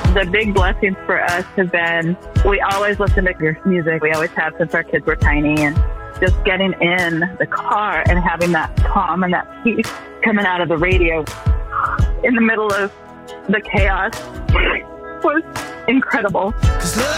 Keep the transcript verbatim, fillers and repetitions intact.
The big blessings for us have been, we always listen to your music. We always have since our kids were tiny, and just getting in the car and having that calm and that peace coming out of the radio in the middle of the chaos was incredible.